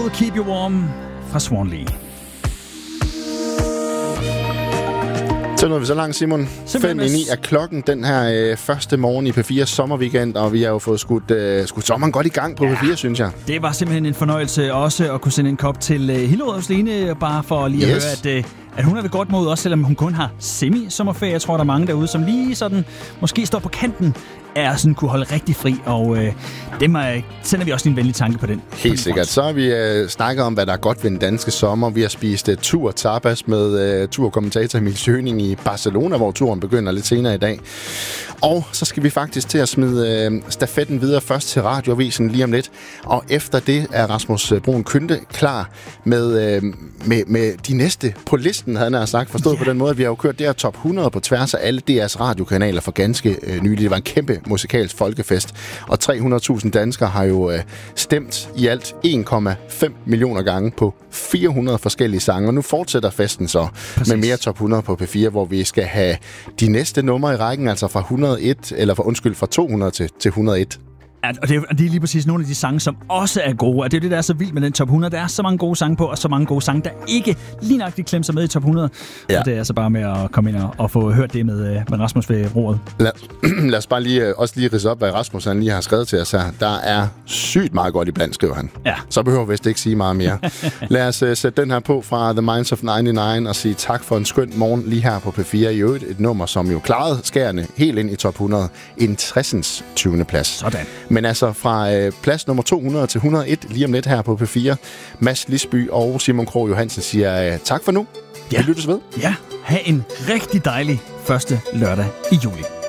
Will Keep You Warm fra Swan Lee. Så nåede vi så langt, Simon. 5:09 er klokken den her første morgen i P4 sommerweekend, og vi har jo fået skudt sommeren godt i gang på P4, synes jeg. Det var simpelthen en fornøjelse også at kunne sende en kop til Hillerød Line, bare for lige at høre, at hun er ved godt mod, også selvom hun kun har semi-sommerferie. Jeg tror, der er mange derude, som lige sådan måske står på kanten af sådan kunne holde rigtig fri, og dem sender vi også en venlig tanke på den. Helt sikkert. Så har vi snakket om, hvad der er godt ved den danske sommer. Vi har spist tur tapas med turkommentator Emil Schøning i Barcelona, hvor turen begynder lidt senere i dag. Og så skal vi faktisk til at smide stafetten videre først til Radioavisen lige om lidt. Og efter det er Rasmus Bruun Kynde klar med de næste på listen, havde han sagt. Forstået på den måde, at vi har jo kørt det her top 100 på tværs af alle DR's radiokanaler for ganske nylig. Det var en kæmpe musikalsk folkefest, og 300.000 danskere har jo stemt i alt 1,5 millioner gange på 400 forskellige sange. Og nu fortsætter festen så med mere top 100 på P4, hvor vi skal have de næste numre i rækken, altså fra 200 til 101. Og det er lige præcis nogle af de sange, som også er gode. Og det er det, der er så vildt med den top 100. Der er så mange gode sange på, og så mange gode sange, der ikke lige nøjagtigt klemmer sig med i top 100. Ja. Og det er altså bare med at komme ind og få hørt det med Rasmus ved roret. Lad os bare lige ridse op, hvad Rasmus han lige har skrevet til os her. Der er sygt meget godt iblandt, skriver han. Ja. Så behøver vi vist ikke sige meget mere. Lad os sætte den her på fra The Minds of 99 og sige tak for en skøn morgen lige her på P4. I øvrigt et nummer, som jo klarede skærende helt ind i top 100. En 60. 20. plads. Sådan. Men altså fra plads nummer 200 til 101 lige om lidt her på P4. Mads Lisby og Simon Krog Johansen siger tak for nu. Ja. Vi lyttes ved. Ja, ha' en rigtig dejlig første lørdag i juli.